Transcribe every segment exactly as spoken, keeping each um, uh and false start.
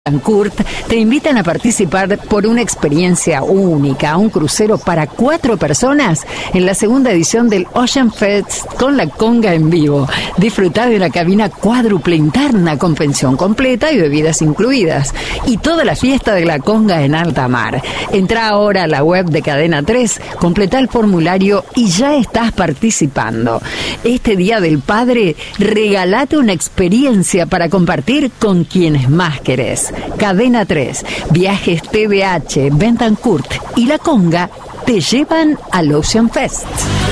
Betancourt te invitan a participar por una experiencia única, un crucero para cuatro personas en la segunda edición del Ocean Fest con la conga en vivo. Disfrutar de una cabina cuádruple interna con pensión completa y bebidas incluidas. Y toda la fiesta de la conga en alta mar. Entra ahora a la web de Cadena tres, completa el formulario y ya estás participando. Este Día del Padre, regalate una experiencia para compartir con quienes más querés. Cadena tres, Viajes T V H, Betancourt y La Conga te llevan al Ocean Fest.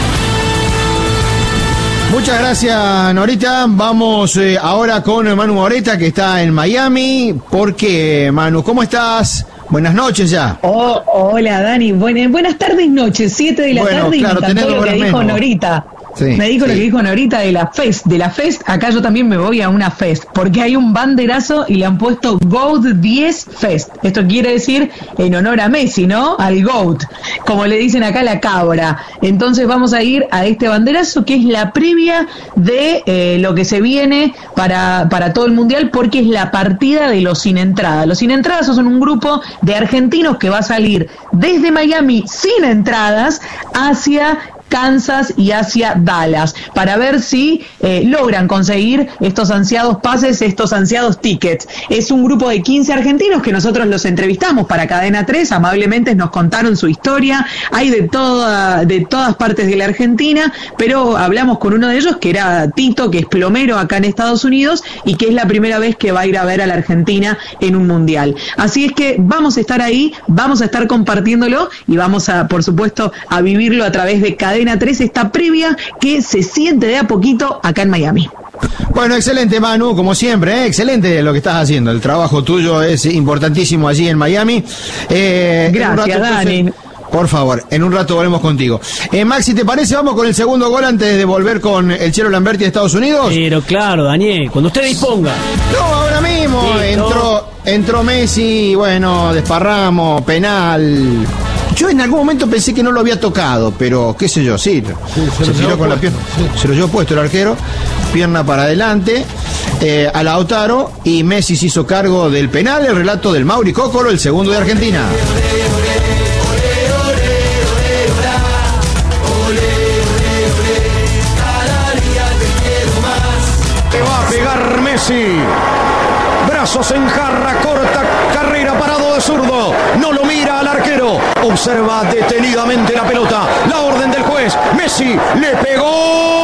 Muchas gracias, Norita. Vamos eh, ahora con Manu Moreta, que está en Miami. ¿Por qué, Manu? ¿Cómo estás? Buenas noches ya. Oh, hola, Dani. Buenas, buenas tardes, noches. Siete de la bueno, tarde claro, y me encantó lo que dijo menos. Norita. Sí, me dijo sí. lo que dijo Norita de la Fest. De la Fest, acá yo también me voy a una Fest, porque hay un banderazo y le han puesto GOAT diez Fest. Esto quiere decir en honor a Messi, ¿no? Al GOAT, como le dicen acá, la cabra. Entonces vamos a ir a este banderazo que es la previa de eh, lo que se viene para, para todo el Mundial, porque es la partida de los Sin Entrada. Los Sin Entradas son un grupo de argentinos que va a salir desde Miami sin entradas hacia Kansas y hacia Dallas, para ver si eh, logran conseguir estos ansiados pases, estos ansiados tickets. Es un grupo de quince argentinos que nosotros los entrevistamos para Cadena tres, amablemente nos contaron su historia, hay de toda, de todas partes de la Argentina, pero hablamos con uno de ellos que era Tito, que es plomero acá en Estados Unidos y que es la primera vez que va a ir a ver a la Argentina en un mundial. Así es que vamos a estar ahí, vamos a estar compartiéndolo y vamos a, por supuesto, a vivirlo a través de Cadena tres, esta previa que se siente de a poquito acá en Miami. Bueno, excelente, Manu, como siempre, ¿eh? Excelente lo que estás haciendo. El trabajo tuyo es importantísimo allí en Miami. Eh, Gracias, en un rato, Dani. Entonces, por favor, en un rato volvemos contigo. Eh, Maxi, ¿te parece? Vamos con el segundo gol antes de volver con el Chelo Lamberti de Estados Unidos. Pero claro, Daniel, cuando usted disponga. No, ahora mismo Sí, entró, entró Messi, bueno, desparramo, penal. Yo en algún momento pensé que no lo había tocado, pero qué sé yo, sí, Sí, se se lo tiró llevó con la puesto, pierna, se lo llevó puesto el arquero, pierna para adelante, eh, a Lautaro, y Messi se hizo cargo del penal. El relato del Mauri Cócolo, el segundo de Argentina. Que va a pegar Messi. Brazos en jarra, corta carrera, parado de zurdo. No lo mira al arquero. Observa detenidamente la pelota. La orden del juez. Messi le pegó.